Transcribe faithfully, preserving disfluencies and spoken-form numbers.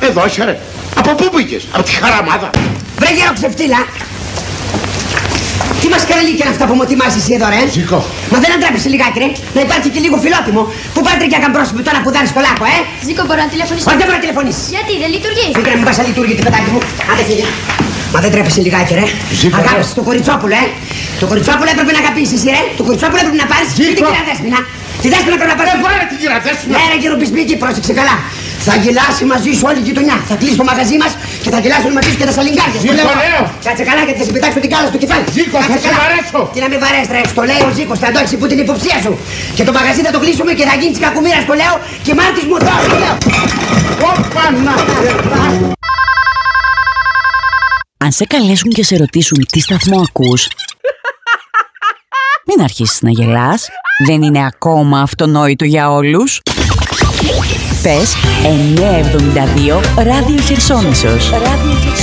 Εδώ είσαι ρε. Από πού πήγες? Από τη Χαραμάδα? Βρε γέρο ξεφτύλα. Τι μασκαραλί και είναι αυτά που μου ετοιμάζεις εσύ εδώ ρε? Ζήκω. Μα δεν αντρέπεσαι λιγάκι ρε? Να υπάρχει και λίγο φιλότιμο. Πού πάτε και ακαμπρόσωπη τώρα που δάνεις στο λάκκο ε? Ζήκω, μπορώ να τηλεφωνήσω? Όχι δεν μπορώ να τηλεφωνήσεις. Γιατί δεν λειτουργεί? Φύγε να μην πας να λειτουργεί την παιδάκι μου. Άντε φύγε. Μα δεν τρέπεσαι λιγάκι ρε? Ζήκω. Αγάπησε το κοριτσόπουλο ε? Το κοριτσόπουλο έπρεπε να αγαπήσεις εσύ ρε? Το κοριτσόπουλο έπρεπε να πάρεις και την κυρία Δέσποινα. Τη Δέσποινα πρέπει να πάρεις. Ε, βάλε την κυρία Δέσποινα. Ναι ρε κύριο Μπισμπίκη, πρόσεξε καλά. Θα γελάσει μαζί σου όλη η γειτονιά. Θα κλείσει το μαγαζί μας και θα γελάσουν μαζί σου και τα σαλιγκάρια. Ζήκω λέω. Κάτσε καλά γιατί θα σε πετάξω την κάλα στο κεφάλι. Ζήκω, θα σε βαρέσω. Τι να με βαρέσει ρε, στο λέει ο Ζήκος, θα αντόξει που την υποψία σου. Και το μαγαζί θα το κλείσουμε και θα γίνει της κακομοίρας, το λέω και μάρτης μου τώρα, το λέω. Όπα να. Αν σε καλέσουν και σε ρωτήσουν τι σταθμό ακούς, μην αρχίσεις να γελάς. Δεν είναι ακόμα αυτονόητο για όλους. Πες εννιακόσια εβδομήντα δύο Ράδιο Χερσόνησος.